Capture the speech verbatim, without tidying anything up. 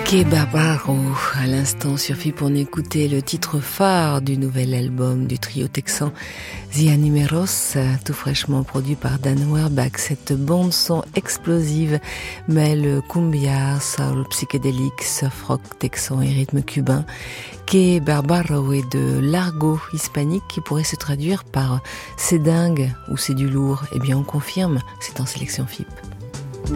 Que Barbaro, à l'instant sur F I P, on écoutait le titre phare du nouvel album du trio texan The Animeros, tout fraîchement produit par Dan Auerbach. Cette bande son explosive mêle cumbia, soul psychédélique, surf rock texan et rythme cubain. Que Barbaro est de l'argot hispanique qui pourrait se traduire par c'est dingue ou c'est du lourd. Eh bien on confirme, c'est en sélection F I P.